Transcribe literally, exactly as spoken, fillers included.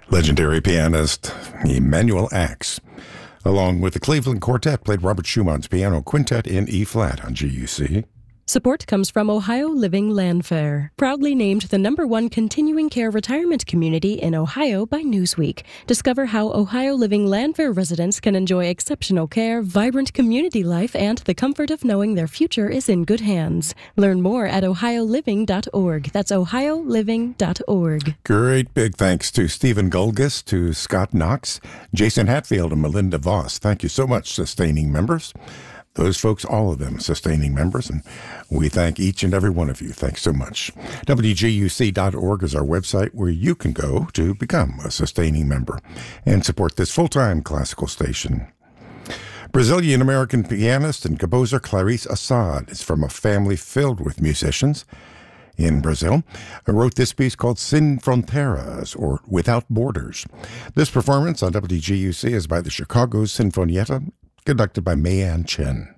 Legendary pianist Emanuel Ax, along with the Cleveland Quartet, played Robert Schumann's Piano Quintet in E-flat on G U C. Support comes from Ohio Living Land Fair, proudly named the number one continuing care retirement community in Ohio by Newsweek. Discover how Ohio Living Land Fair residents can enjoy exceptional care, vibrant community life, and the comfort of knowing their future is in good hands. Learn more at ohio living dot org. That's ohio living dot org. Great big thanks to Stephen Gulgis, to Scott Knox, Jason Hatfield, and Melinda Voss. Thank you so much, sustaining members. Those folks, all of them, sustaining members, and we thank each and every one of you. Thanks so much. W G U C dot org is our website where you can go to become a sustaining member and support this full-time classical station. Brazilian-American pianist and composer Clarice Assad is from a family filled with musicians in Brazil, who wrote this piece called Sin Fronteiras, or Without Borders. This performance on W G U C is by the Chicago Sinfonietta, conducted by Mayan Chen.